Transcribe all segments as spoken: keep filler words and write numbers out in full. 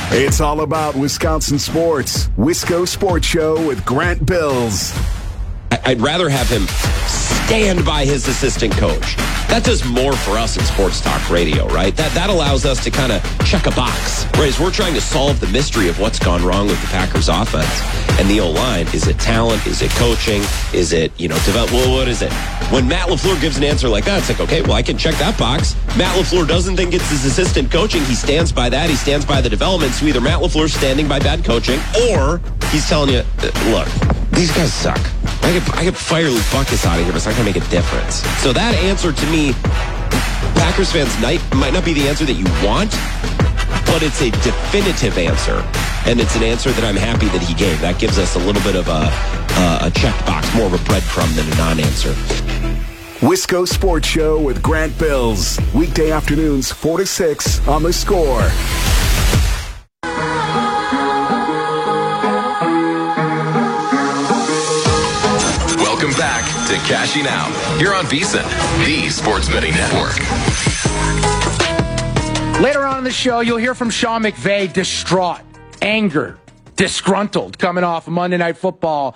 It's all about Wisconsin sports. Wisco Sports Show with Grant Bills. I'd rather have him stand by his assistant coach. That does more for us in sports talk radio, right? That that allows us to kind of check a box. Whereas we're trying to solve the mystery of what's gone wrong with the Packers offense. And the O-line, is it talent? Is it coaching? Is it, you know, develop? Well, what is it? When Matt LaFleur gives an answer like that, it's like, okay, well, I can check that box. Matt LaFleur doesn't think it's his assistant coaching. He stands by that. He stands by the development. So either Matt LaFleur's standing by bad coaching, or he's telling you, look, these guys suck. I could, I could fire Luke Buckus out of here, but it's not going to make a difference. So that answer to me, Packers fans might, might not be the answer that you want, but it's a definitive answer. And it's an answer that I'm happy that he gave. That gives us a little bit of a, uh, a checked box, more of a breadcrumb than a non-answer. Wisco Sports Show with Grant Bills. Weekday afternoons, four to six on The Score. Welcome back to Cashing Out here on VSiN, the Sports Betting Network. Later on in the show, you'll hear from Sean McVay, distraught, angered, disgruntled, coming off Monday Night Football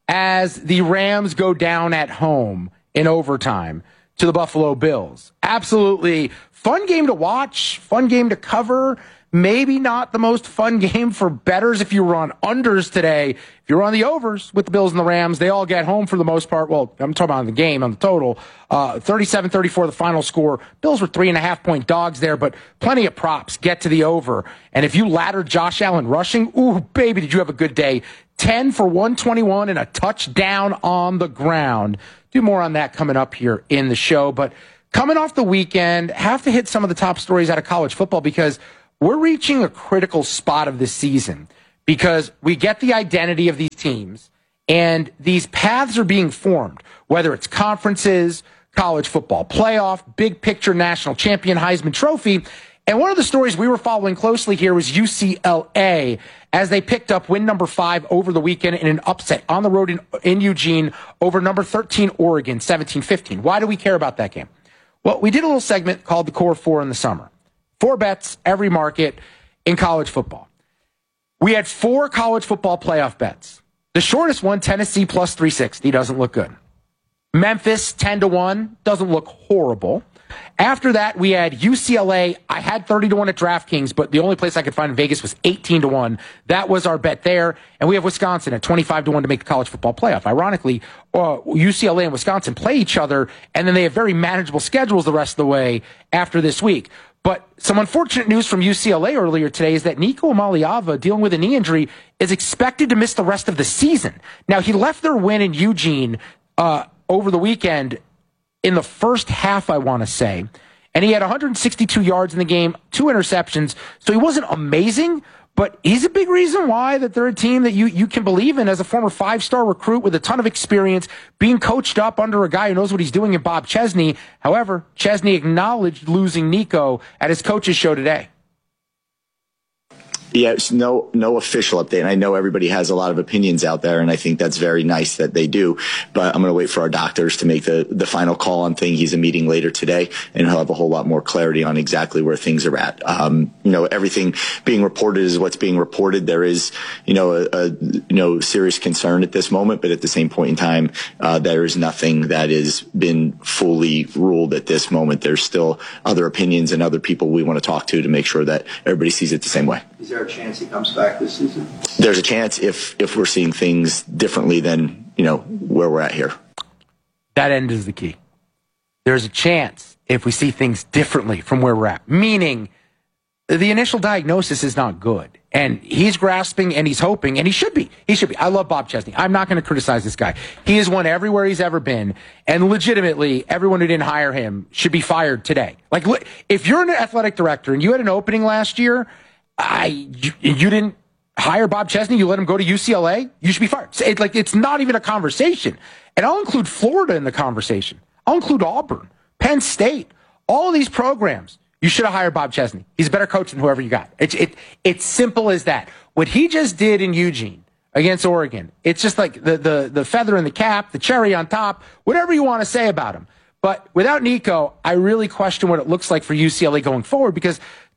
as the Rams go down at home in overtime to the Buffalo Bills. Absolutely fun game to watch, fun game to cover. Maybe not the most fun game for bettors if you were on unders today. If you're on the overs with the Bills and the Rams, they all get home for the most part. Well, I'm talking about the game, on the total. Uh, thirty-seven thirty-four, the final score. Bills were three and a half point dogs there, but plenty of props get to the over. And if you ladder Josh Allen rushing, ooh, baby, did you have a good day. ten for one twenty-one and a touchdown on the ground. Do more on that coming up here in the show. But coming off the weekend, have to hit some of the top stories out of college football because we're reaching a critical spot of this season because we get the identity of these teams and these paths are being formed, whether it's conferences, college football playoff, big picture national champion, Heisman Trophy. And one of the stories we were following closely here was U C L A as they picked up win number five over the weekend in an upset on the road in, in Eugene over number thirteen Oregon, seventeen fifteen. Why do we care about that game? Well, we did a little segment called the Core Four in the summer. Four bets, every market in college football. We had four college football playoff bets. The shortest one, Tennessee plus three sixty, doesn't look good. Memphis, ten to one, doesn't look horrible. After that, we had U C L A. I had thirty to one at DraftKings, but the only place I could find in Vegas was eighteen to one. That was our bet there. And we have Wisconsin at twenty-five to one to make the college football playoff. Ironically, uh, U C L A and Wisconsin play each other, and then they have very manageable schedules the rest of the way after this week. But some unfortunate news from U C L A earlier today is that Nico Amaliava, dealing with a knee injury, is expected to miss the rest of the season. Now, he left their win in Eugene uh, over the weekend in the first half, I want to say. And he had one hundred sixty-two yards in the game, two interceptions. So he wasn't amazing, but he's a big reason why that they're a team that you, you can believe in as a former five-star recruit with a ton of experience, being coached up under a guy who knows what he's doing in Bob Chesney. However, Chesney acknowledged losing Nico at his coach's show today. Yeah, it's no no official update. And I know everybody has a lot of opinions out there, and I think that's very nice that they do. But I'm going to wait for our doctors to make the, the final call on thing. He's a meeting later today, and he'll have a whole lot more clarity on exactly where things are at. Um, you know, everything being reported is what's being reported. There is, you know, a, a you know serious concern at this moment, but at the same point in time, uh, there is nothing that has been fully ruled at this moment. There's still other opinions and other people we want to talk to to make sure that everybody sees it the same way. Is there a chance he comes back this season? There's a chance if if we're seeing things differently than, you know, where we're at here. That end is the key. There's a chance if we see things differently from where we're at. Meaning, the initial diagnosis is not good. And he's grasping and he's hoping, and he should be. He should be. I love Bob Chesney. I'm not going to criticize this guy. He has won everywhere he's ever been. And legitimately, everyone who didn't hire him should be fired today. Like, if you're an athletic director and you had an opening last year, I you, you didn't hire Bob Chesney, you let him go to U C L A, you should be fired. It, like, it's not even a conversation. And I'll include Florida in the conversation. I'll include Auburn, Penn State, all of these programs. You should have hired Bob Chesney. He's a better coach than whoever you got. It's it, it's simple as that. What he just did in Eugene against Oregon, it's just like the, the, the feather in the cap, the cherry on top, whatever you want to say about him. But without Nico, I really question what it looks like for U C L A going forward, because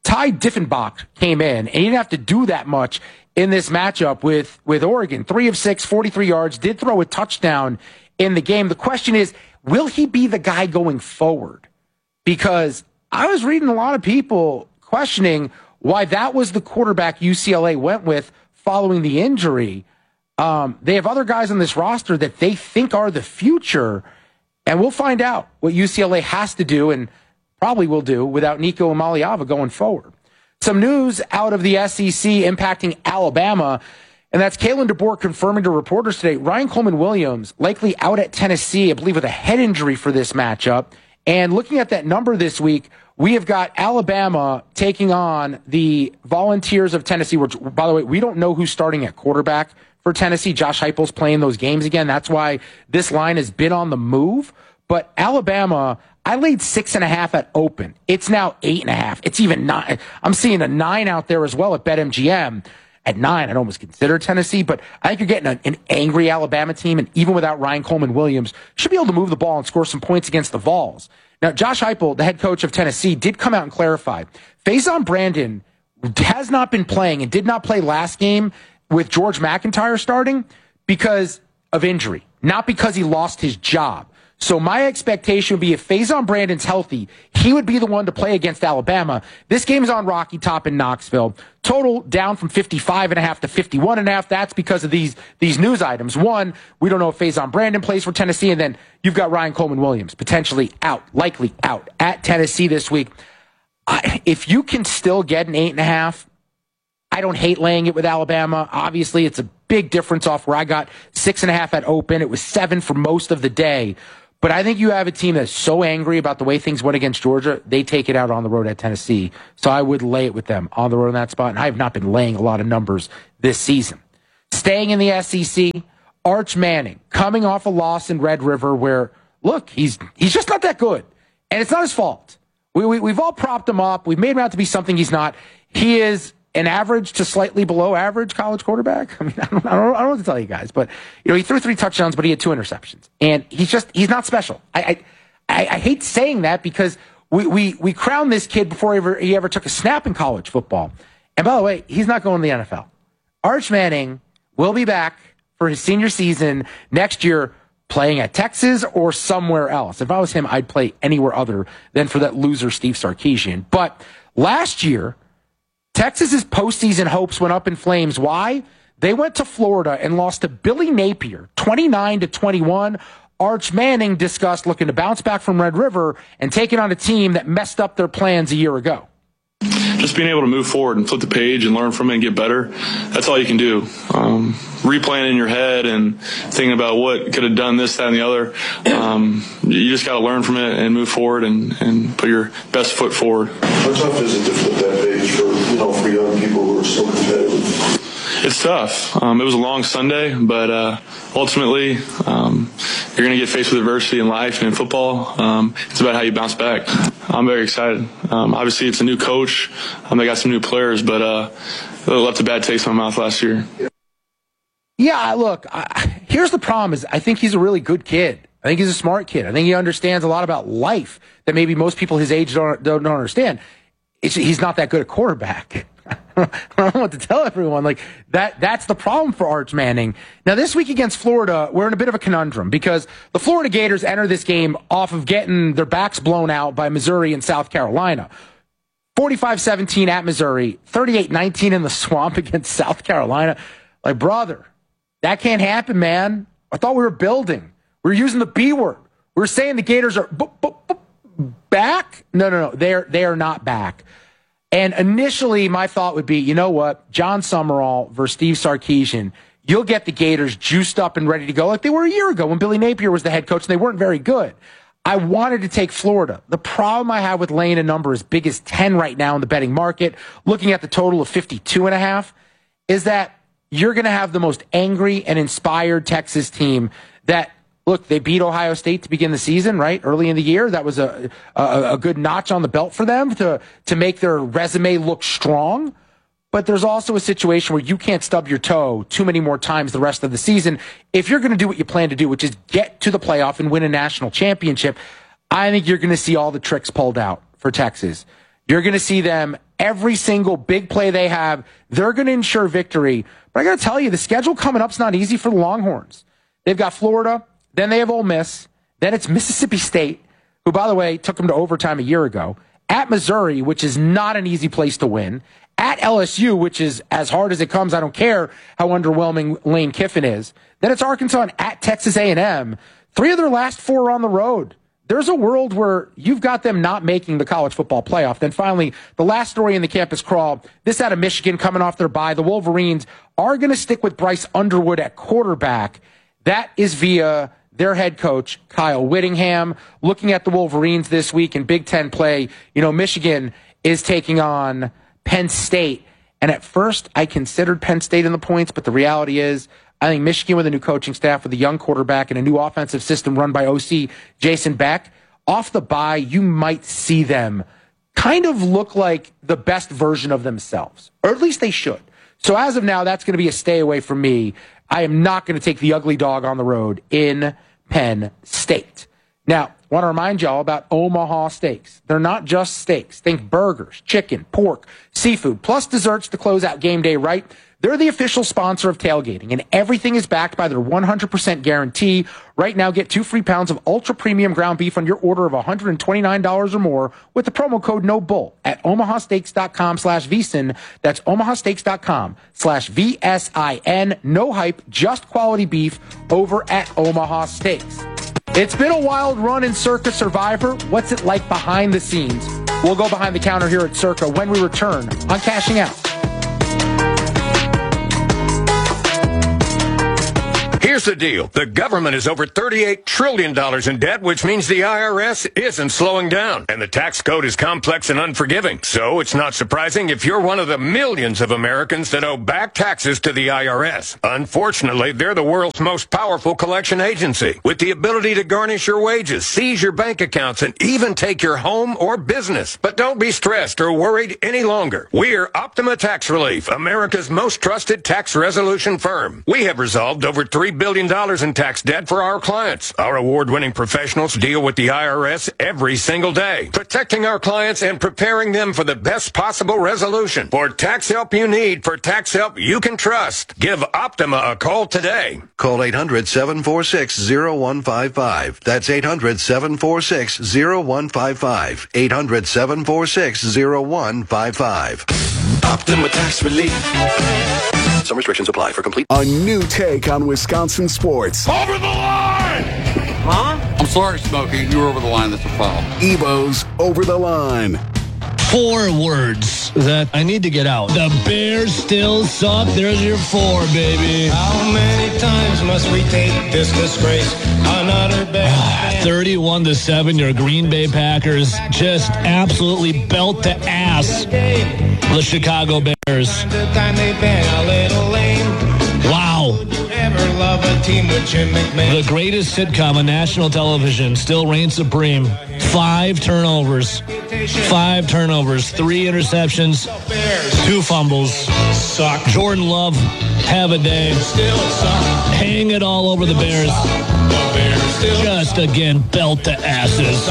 Ty Diffenbach came in, and he didn't have to do that much in this matchup with, with Oregon. Three of six, forty-three yards, did throw a touchdown in the game. The question is, will he be the guy going forward? Because I was reading a lot of people questioning why that was the quarterback U C L A went with following the injury. Um, they have other guys on this roster that they think are the future, and we'll find out what U C L A has to do and probably will do without Nico Amaliava going forward. Some news out of the S E C impacting Alabama, and that's Kalen DeBoer confirming to reporters today, Ryan Coleman-Williams likely out at Tennessee, I believe with a head injury for this matchup. And looking at that number this week, we have got Alabama taking on the Volunteers of Tennessee, which, by the way, we don't know who's starting at quarterback for Tennessee. Josh Heupel's playing those games again. That's why this line has been on the move. But Alabama, I laid six and a half at open. It's now eight and a half. It's even nine. I'm seeing a nine out there as well at BetMGM. At nine, I'd almost consider Tennessee, but I think you're getting a, an angry Alabama team, and even without Ryan Coleman-Williams, should be able to move the ball and score some points against the Vols. Now, Josh Heupel, the head coach of Tennessee, did come out and clarify. Faison Brandon has not been playing and did not play last game with George McIntyre starting because of injury, not because he lost his job. So my expectation would be if Faison Brandon's healthy, he would be the one to play against Alabama. This game is on Rocky Top in Knoxville. Total down from fifty-five and a half to fifty-one and a half. That's because of these these news items. One, we don't know if Faison Brandon plays for Tennessee, and then you've got Ryan Coleman-Williams potentially out, likely out at Tennessee this week. I, if you can still get an eight and a half, I don't hate laying it with Alabama. Obviously, it's a big difference off where I got six and a half at open. It was seven for most of the day. But I think you have a team that's so angry about the way things went against Georgia, they take it out on the road at Tennessee. So I would lay it with them on the road in that spot. And I have not been laying a lot of numbers this season. Staying in the S E C, Arch Manning, coming off a loss in Red River where, look, he's he's just not that good. And it's not his fault. We, we, we've all propped him up. We've made him out to be something he's not. He is an average to slightly below average college quarterback. I mean, I don't, I don't, I don't know what to tell you guys, but you know, he threw three touchdowns, but he had two interceptions, and he's just he's not special. I I, I hate saying that because we we we crowned this kid before he ever he ever took a snap in college football. And by the way, he's not going to the N F L. Arch Manning will be back for his senior season next year, playing at Texas or somewhere else. If I was him, I'd play anywhere other than for that loser Steve Sarkisian. But last year, Texas's postseason hopes went up in flames. Why? They went to Florida and lost to Billy Napier, twenty-nine to twenty-one. Arch Manning discussed looking to bounce back from Red River and taking on a team that messed up their plans a year ago. Just being able to move forward and flip the page and learn from it and get better, that's all you can do. Um, replaying in your head and thinking about what could have done this, that, and the other. Um, you just got to learn from it and move forward and, and put your best foot forward. How tough is it to flip that page for, you know, for young people who are so competitive? It's tough. Um, it was a long Sunday, but uh, ultimately um, you're going to get faced with adversity in life and in football. Um, it's about how you bounce back. I'm very excited. Um, obviously, it's a new coach. Um, they got some new players, but uh, it left a bad taste in my mouth last year. Yeah, look, I, here's the problem is I think he's a really good kid. I think he's a smart kid. I think he understands a lot about life that maybe most people his age don't, don't, don't understand. It's, he's not that good at quarterback. I don't know what to tell everyone. Like that, that's the problem for Arch Manning. Now, this week against Florida, we're in a bit of a conundrum because the Florida Gators enter this game off of getting their backs blown out by Missouri and South Carolina. forty-five seventeen at Missouri, thirty-eight nineteen in the swamp against South Carolina. Like, brother, that can't happen, man. I thought we were building. We were using the B word. We were saying the Gators are b- b- b- back. No, no, no. They're, they are not back. And initially, my thought would be, you know what? John Summerall versus Steve Sarkisian, you'll get the Gators juiced up and ready to go like they were a year ago when Billy Napier was the head coach and they weren't very good. I wanted to take Florida. The problem I have with laying a number as big as ten right now in the betting market, looking at the total of fifty-two and a half, is that you're going to have the most angry and inspired Texas team that, look, they beat Ohio State to begin the season, right? Early in the year. That was a, a, a good notch on the belt for them to, to make their resume look strong. But there's also a situation where you can't stub your toe too many more times the rest of the season. If you're going to do what you plan to do, which is get to the playoff and win a national championship, I think you're going to see all the tricks pulled out for Texas. You're going to see them every single big play they have. They're going to ensure victory. But I got to tell you, the schedule coming up is not easy for the Longhorns. They've got Florida, then they have Ole Miss, then it's Mississippi State, who, by the way, took them to overtime a year ago, at Missouri, which is not an easy place to win, at L S U, which is as hard as it comes. I don't care how underwhelming Lane Kiffin is. Then it's Arkansas and at Texas A and M. Three of their last four are on the road. There's a world where you've got them not making the college football playoff. Then finally, the last story in the campus crawl, this out of Michigan coming off their bye. The Wolverines are going to stick with Bryce Underwood at quarterback. That is via their head coach, Kyle Whittingham. Looking at the Wolverines this week in Big Ten play, you know, Michigan is taking on Penn State. And at first, I considered Penn State in the points, but the reality is, I think Michigan with a new coaching staff, with a young quarterback and a new offensive system run by O C Jason Beck, off the bye, you might see them kind of look like the best version of themselves, or at least they should. So as of now, that's going to be a stay away from me. I am not going to take the ugly dog on the road in Penn State. Now, I want to remind y'all about Omaha Steaks. They're not just steaks. Think burgers, chicken, pork, seafood, plus desserts to close out game day right. They're the official sponsor of tailgating, and everything is backed by their one hundred percent guarantee. Right now, get two free pounds of ultra-premium ground beef on your order of one hundred twenty-nine dollars or more with the promo code NOBULL at omahasteaks.com slash VSIN. That's omahasteaks.com slash V S I N. No hype, just quality beef over at Omaha Steaks. It's been a wild run in Circa Survivor. What's it like behind the scenes? We'll go behind the counter here at Circa when we return on Cashing Out. Here's the deal. The government is over thirty-eight trillion dollars in debt, which means the I R S isn't slowing down. And the tax code is complex and unforgiving. So it's not surprising if you're one of the millions of Americans that owe back taxes to the I R S. Unfortunately, they're the world's most powerful collection agency, with the ability to garnish your wages, seize your bank accounts, and even take your home or business. But don't be stressed or worried any longer. We're Optima Tax Relief, America's most trusted tax resolution firm. We have resolved over three billion dollars in tax debt for our clients. Our award-winning professionals deal with the I R S every single day, protecting our clients and preparing them for the best possible resolution. For tax help you need, for tax help you can trust, give Optima a call today. Call eight hundred, seven four six, zero one five five. That's eight hundred, seven four six, zero one five five. eight hundred, seven four six, zero one five five. Optima Tax Relief. Some restrictions apply. For complete. A new take on Wisconsin sports. Over the line! Huh? I'm sorry, Smokey. You were over the line. That's a foul. Evo's Over the Line. Four words that I need to get out. The Bears still suck. There's your four, baby. How many times must we take this disgrace? Another bad thirty-one to seven, your Green Bay Packers just absolutely belt to ass the Chicago Bears. Wow. The greatest sitcom on national television still reigns supreme. Five turnovers. Five turnovers. Three interceptions. Two fumbles. Suck. Jordan Love, have a day. Hang it all over the Bears. Just again, belt to asses.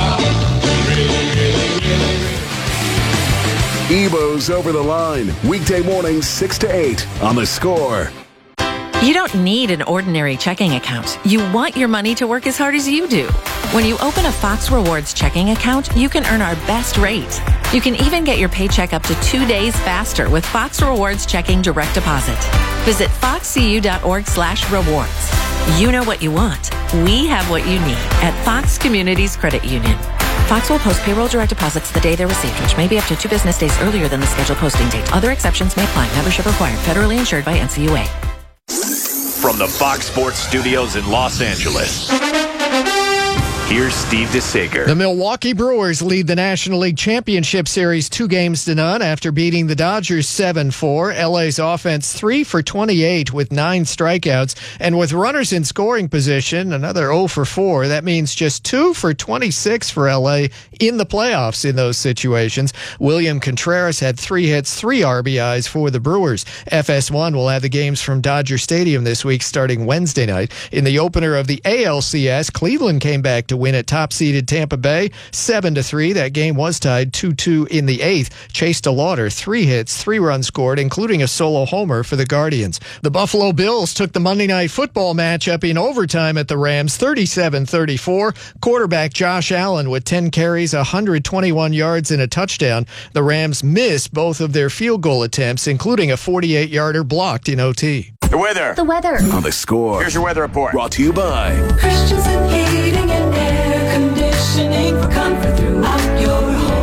Evo's Over the Line. Weekday mornings, six to eight on The Score. You don't need an ordinary checking account. You want your money to work as hard as you do. When you open a Fox Rewards checking account, you can earn our best rate. You can even get your paycheck up to two days faster with Fox Rewards Checking Direct Deposit. Visit foxcu.org slash rewards. You know what you want. We have what you need at Fox Communities Credit Union. Fox will post payroll direct deposits the day they're received, which may be up to two business days earlier than the scheduled posting date. Other exceptions may apply. Membership required. Federally insured by N C U A. From the Fox Sports Studios in Los Angeles, here's Steve DeSager. The Milwaukee Brewers lead the National League Championship Series two games to none after beating the Dodgers seven four. L A's offense three for twenty-eight with nine strikeouts. And with runners in scoring position, another oh for four. That means just two for twenty-six for L A in the playoffs in those situations. William Contreras had three hits, three R B Is for the Brewers. F S one will have the games from Dodger Stadium this week starting Wednesday night. In the opener of the A L C S, Cleveland came back to to win at top-seeded Tampa Bay seven to three. That game was tied two two in the eighth. Chase DeLauder, three hits, three runs scored, including a solo homer for the Guardians. The Buffalo Bills took the Monday Night Football matchup in overtime at the Rams, thirty-seven thirty-four. Quarterback Josh Allen with ten carries, one hundred twenty-one yards, and a touchdown. The Rams missed both of their field goal attempts, including a forty-eight-yarder blocked in O T. The weather. The weather. On The Score. Here's your weather report. Brought to you by Christensen Heating and Air Conditioning for comfort throughout your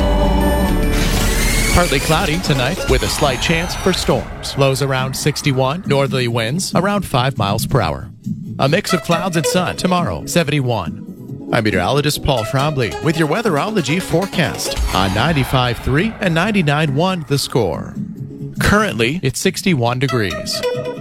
home. Partly cloudy tonight with a slight chance for storms. Lows around sixty-one, northerly winds around five miles per hour. A mix of clouds and sun tomorrow, seventy-one. I'm meteorologist Paul Frombley with your weatherology forecast on ninety-five point three and ninety-nine point one The Score. Currently, it's sixty-one degrees.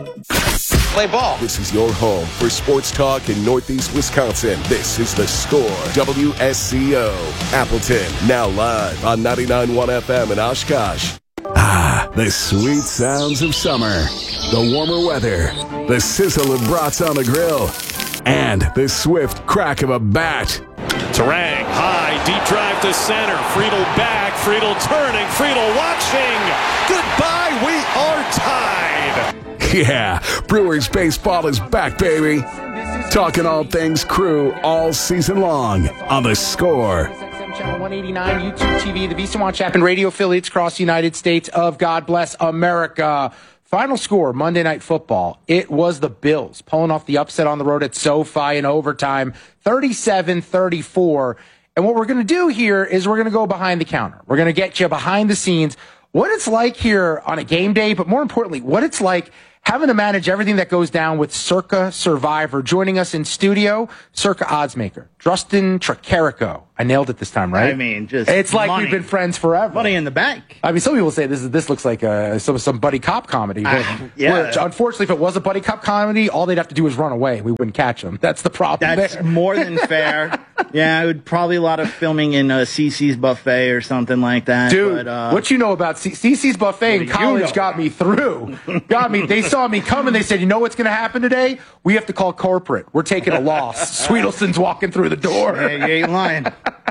Play ball. This is your home for sports talk in Northeast Wisconsin. This is The Score, W S C O, Appleton. Now live on ninety-nine point one F M in Oshkosh. Ah, the sweet sounds of summer. The warmer weather. The sizzle of brats on the grill. And the swift crack of a bat. Tarang, high, deep drive to center. Friedel back, Friedel turning, Friedel watching. Goodbye, we are tied. Yeah, Brewers baseball is back, baby. Talking all things Crew all season long on The Score. Channel one eighty-nine, YouTube T V, the VSiN Watch app, and radio affiliates across the United States of God Bless America. Final score, Monday Night Football. It was the Bills pulling off the upset on the road at SoFi in overtime, thirty-seven thirty-four. And what we're going to do here is we're going to go behind the counter. We're going to get you behind the scenes, what it's like here on a game day, but more importantly, what it's like having to manage everything that goes down with Circa Survivor. Joining us in studio, Circa oddsmaker, Justin Tricarico. I nailed it this time, right? I mean, just it's like money. We've been friends forever. Money in the bank. I mean, some people say this is this looks like a, some some buddy cop comedy. Uh, yeah. Which, unfortunately, if it was a buddy cop comedy, all they'd have to do is run away. We wouldn't catch them. That's the problem. That's there. more than fair. Yeah, it would probably a lot of filming in uh, C C's Buffet or something like that. Dude, but, uh, what you know about C- CC's Buffet in college you know? got me through. Got me. They saw me coming. They said, you know what's going to happen today? We have to call corporate. We're taking a loss. Sweetelson's walking through the door. Yeah, you ain't lying.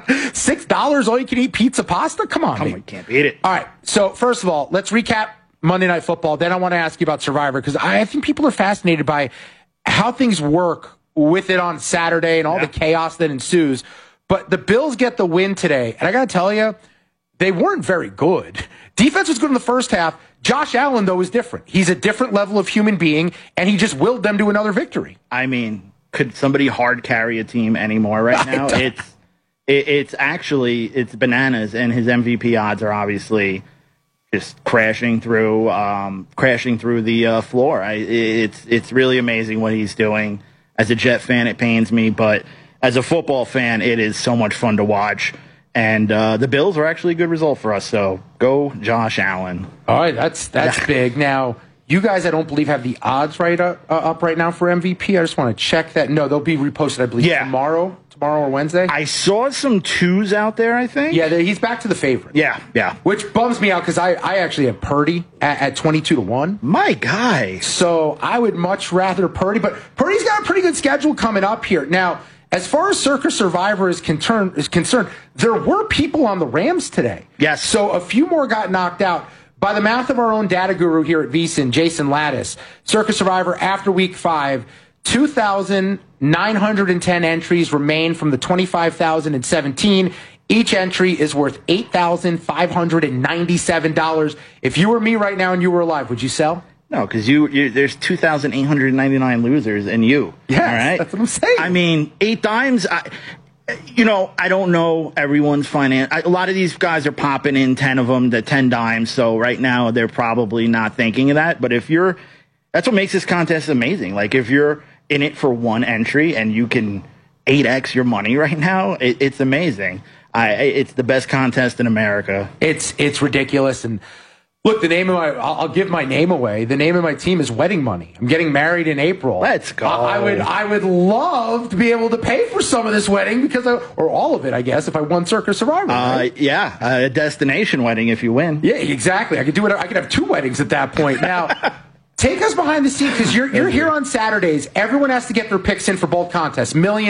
Six dollars all you can eat pizza pasta? Come on, Come on, can't beat it. All right. So first of all, let's recap Monday Night Football. Then I want to ask you about Survivor because I think people are fascinated by how things work with it on Saturday and all yeah. the chaos that ensues. But the Bills get the win today, and I got to tell you, they weren't very good. Defense was good in the first half. Josh Allen, though, is different. He's a different level of human being, and he just willed them to another victory. I mean, could somebody hard carry a team anymore right now? It's it, it's actually it's bananas, and his M V P odds are obviously just crashing through um, crashing through the uh, floor. I, it's it's really amazing what he's doing. As a Jet fan, it pains me, but as a football fan, it is so much fun to watch. And uh, the Bills are actually a good result for us, so go Josh Allen. All right, that's that's big. Now, you guys, I don't believe, have the odds right up, uh, up right now for M V P. I just want to check that. No, they'll be reposted, I believe, yeah. tomorrow, tomorrow or Wednesday. I saw some twos out there, I think. Yeah, he's back to the favorite. Yeah, yeah. Which bums me out because I, I actually have Purdy at, at twenty-two to one. My guy. So I would much rather Purdy, but Purdy's got a pretty good schedule coming up here. Now, as far as Circa Survivor is concerned, is concerned, there were people on the Rams today. Yes. So a few more got knocked out. By the math of our own data guru here at VSiN, Jason Lattis, Circa Survivor after week five, two thousand nine hundred ten entries remain from the twenty-five thousand seventeen. Each entry is worth eight thousand five hundred ninety-seven dollars. If you were me right now and you were alive, would you sell? No, because you, you there's two thousand eight hundred ninety-nine losers and you. Yes, all right? That's what I'm saying. I mean, eight dimes, I, you know, I don't know everyone's finance. I, a lot of these guys are popping in ten of them, the ten dimes. So right now they're probably not thinking of that. But if you're, that's what makes this contest amazing. Like if you're in it for one entry and you can eight X your money right now, it, it's amazing. I, it's the best contest in America. It's, it's ridiculous. And look, the name of my, I'll give my name away. The name of my team is Wedding Money. I'm getting married in April. Let's go. I, I would, I would love to be able to pay for some of this wedding because, I, or all of it, I guess, if I won Circa Survivor. Uh, right? Yeah, a destination wedding if you win. Yeah, exactly. I could do it. I could have two weddings at that point. Now, take us behind the scenes because you're you're here on Saturdays. Everyone has to get their picks in for both contests, Millions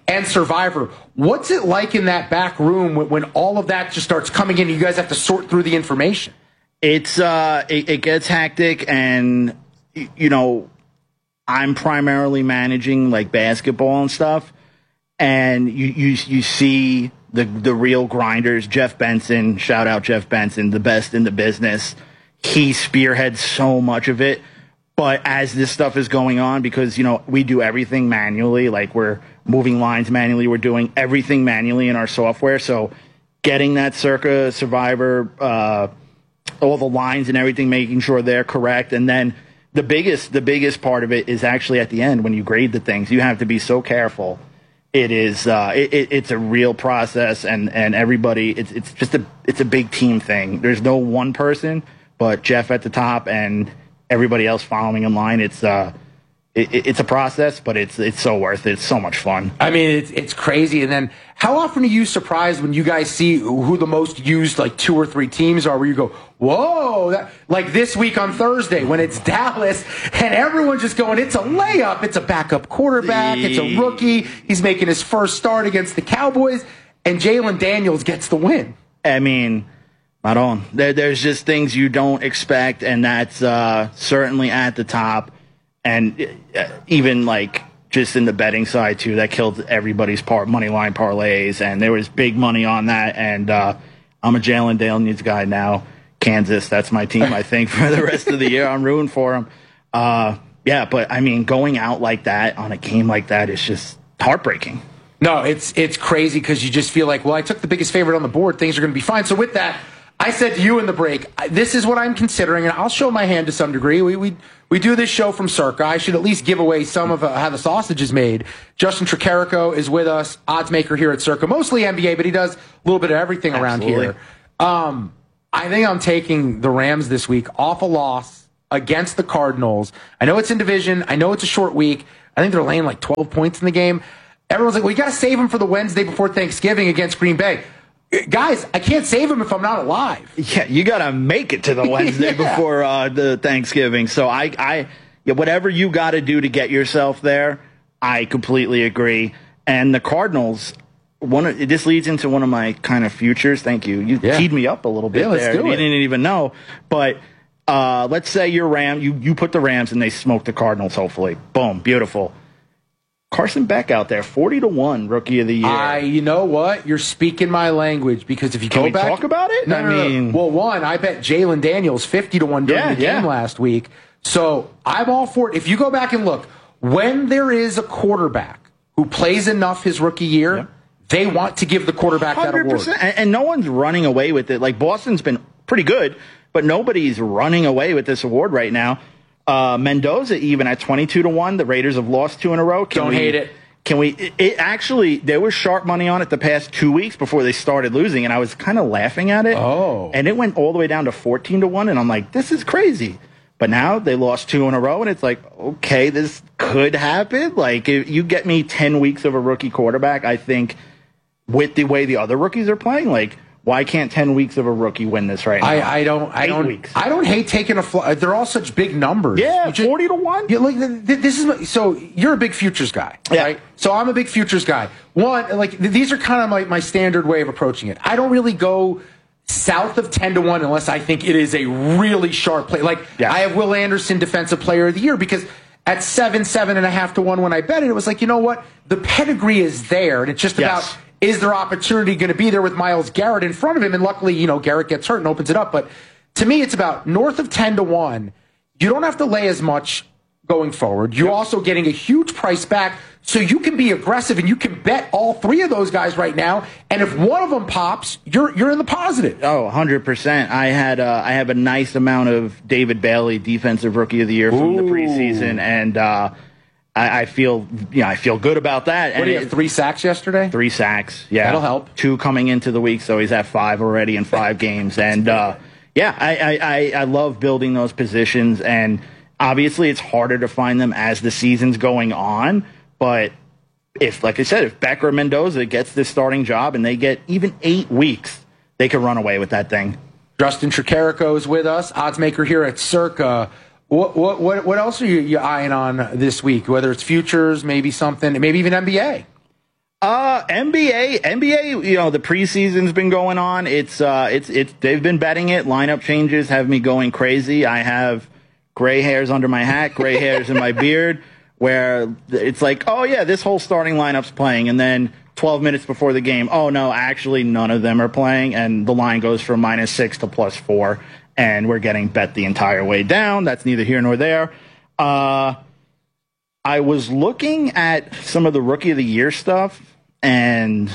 and Survivor. What's it like in that back room when, when all of that just starts coming in and you guys have to sort through the information? It's uh, it, it gets hectic, and you know, I'm primarily managing like basketball and stuff, and you you you see the the real grinders. Jeff Benson, shout out Jeff Benson, the best in the business. He spearheads so much of it. But as this stuff is going on, because, you know, we do everything manually, like we're moving lines manually, we're doing everything manually in our software. So getting that Circa, Survivor, uh, all the lines and everything, making sure they're correct. And then the biggest, the biggest part of it is actually at the end when you grade the things. You have to be so careful. It is, uh, it, it, it's a real process, and, and everybody, it's, it's just a, it's a big team thing. There's no one person, but Jeff at the top and everybody else following in line. It's uh, it, it's a process, but it's it's so worth it. It's so much fun. I mean, it's it's crazy. And then, how often are you surprised when you guys see who the most used like two or three teams are? Where you go, whoa! That, like this week on Thursday when it's Dallas and everyone's just going, it's a layup. It's a backup quarterback. It's a rookie. He's making his first start against the Cowboys, and Jalen Daniels gets the win. I mean. Not on. There, there's just things you don't expect, and that's uh, certainly at the top. And uh, even like just in the betting side too, that killed everybody's par- money line parlays, and there was big money on that. And uh, I'm a Jalen Daniels guy now. Kansas, that's my team. I think for the rest of the year, I'm rooting for them. Uh, yeah, but I mean, going out like that on a game like that is just heartbreaking. No, it's it's crazy because you just feel like, well, I took the biggest favorite on the board. Things are going to be fine. So with that, I said to you in the break, this is what I'm considering, and I'll show my hand to some degree. We we we do this show from Circa. I should at least give away some of uh, how the sausage is made. Justin Tricarico is with us, odds maker here at Circa, mostly N B A, but he does a little bit of everything Absolutely. around here. Um, I think I'm taking the Rams this week off a loss against the Cardinals. I know it's in division. I know it's a short week. I think they're laying like twelve points in the game. Everyone's like, well, you got to save them for the Wednesday before Thanksgiving against Green Bay. Guys, I can't save him if I'm not alive. Yeah, you got to make it to the Wednesday yeah. before uh, the Thanksgiving. So I, I, yeah, whatever you got to do to get yourself there, I completely agree. And the Cardinals, one of, this leads into one of my kind of futures. Thank you. You yeah. teed me up a little bit yeah, let's there. Do you it. didn't even know. But uh, let's say you're Ram, you you put the Rams and they smoke the Cardinals. Hopefully, boom, beautiful. Carson Beck out there, forty to one, rookie of the year. I, you know what? You're speaking my language because if you Can go we back, talk about it? No, I no, no, mean, well, one, I bet Jalen Daniels fifty to one during yeah, the game yeah. last week. So I'm all for it. If you go back and look, when there is a quarterback who plays enough his rookie year, yep. they want to give the quarterback one hundred percent. that award. And, and no one's running away with it. Like Boston's been pretty good, but nobody's running away with this award right now. Uh, Mendoza even at twenty-two to one. The Raiders have lost two in a row. Can Don't we, hate it. Can we? It, it actually, there was sharp money on it the past two weeks before they started losing, and I was kind of laughing at it. Oh, and it went all the way down to fourteen to one, and I'm like, this is crazy. But now they lost two in a row, and it's like, okay, this could happen. Like, if you get me ten weeks of a rookie quarterback, I think with the way the other rookies are playing, like, why can't ten weeks of a rookie win this right now? I, I don't. I Eight don't. Weeks. I don't hate taking a. Fl- they're all such big numbers. Yeah, just, forty to one. Yeah, like this is so. You're a big futures guy, yeah. right? So I'm a big futures guy. One, like these are kind of like my standard way of approaching it. I don't really go south of ten to one unless I think it is a really sharp play. Like yeah. I have Will Anderson, Defensive Player of the Year, because at seven, seven and a half to one when I bet it, it was like, you know what, the pedigree is there, and it's just yes. about. Is there opportunity going to be there with Myles Garrett in front of him? And luckily, you know, Garrett gets hurt and opens it up. But to me, it's about north of ten to one. You don't have to lay as much going forward. You're yep. also getting a huge price back, so you can be aggressive and you can bet all three of those guys right now. And if one of them pops, you're you're in the positive. Oh, one hundred percent. I had uh, I have a nice amount of David Bailey, Defensive Rookie of the Year from Ooh. the preseason, and uh, I, I feel you know I feel good about that. What and do you have, three sacks yesterday? Three sacks, yeah. That'll help. Two coming into the week, so he's at five already in five games. And, uh, yeah, I, I, I love building those positions. And obviously it's harder to find them as the season's going on. But if, like I said, if Beck or Mendoza gets this starting job and they get even eight weeks, they could run away with that thing. Justin Tricarico is with us, odds maker here at Circa. What what what what else are you, you eyeing on this week? Whether it's futures, maybe something, maybe even N B A. Uh, N B A, N B A, you know, the preseason's been going on. It's, uh, it's, it's, they've been betting it. Lineup changes have me going crazy. I have gray hairs under my hat, gray hairs in my beard, where it's like, oh yeah, this whole starting lineup's playing. And then twelve minutes before the game, oh no, actually none of them are playing. And the line goes from minus six to plus four. And we're getting bet the entire way down. That's neither here nor there. Uh, I was looking at some of the Rookie of the Year stuff, and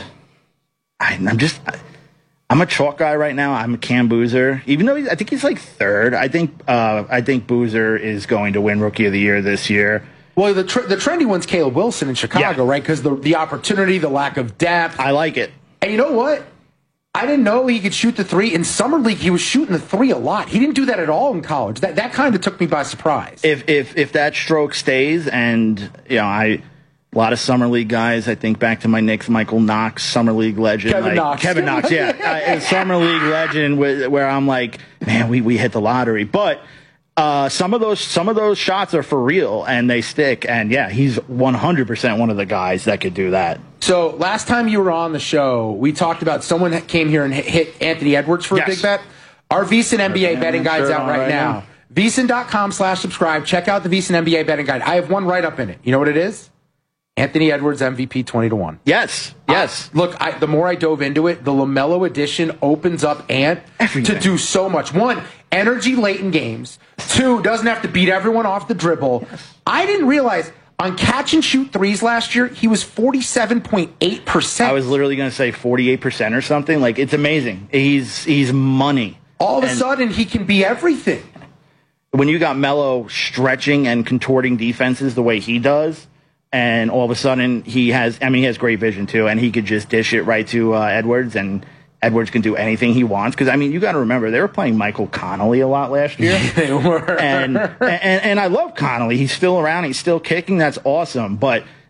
I, I'm just, I, I'm a chalk guy right now. I'm a Cam Boozer, even though he's, I think he's like third. I think, uh, I think Boozer is going to win Rookie of the Year this year. Well, the tr- the trendy one's Caleb Wilson in Chicago, yeah. right? Because the the opportunity, the lack of depth. I like it. And you know what? I didn't know he could shoot the three. In Summer League, he was shooting the three a lot. He didn't do that at all in college. That that kind of took me by surprise. If if if that stroke stays, and you know, I a lot of Summer League guys. I think back to my Knicks, Michael Knox, Summer League legend. Kevin like, Knox. Kevin Knox, yeah, uh, Summer League legend. Where, where I'm like, man, we we hit the lottery. But uh, some of those some of those shots are for real and they stick. And yeah, he's one hundred percent one of the guys that could do that. So last time you were on the show, we talked about someone that came here and hit Anthony Edwards for yes. a big bet. Our VSiN N B A betting guide's out right, right now. now. VSiN.com slash subscribe. Check out the VSiN N B A betting guide. I have one write-up in it. You know what it is? Anthony Edwards M V P twenty to one. Yes, yes. Uh, look, I, the more I dove into it, the LaMelo edition opens up Ant Everything. to do so much. One, energy late in games. Two, doesn't have to beat everyone off the dribble. Yes. I didn't realize on catch and shoot threes last year, he was forty-seven point eight percent. I was literally going to say forty-eight percent or something. Like, it's amazing. He's he's money. All of and a sudden, he can be everything. When you got Melo stretching and contorting defenses the way he does, and all of a sudden he has, I mean, he has great vision too, and he could just dish it right to uh, Edwards, and Edwards can do anything he wants. Because, I mean, you got to remember, they were playing Michael Connolly a lot last year. Yeah, they were. And, and, and I love Connolly. He's still around. He's still kicking. That's awesome. But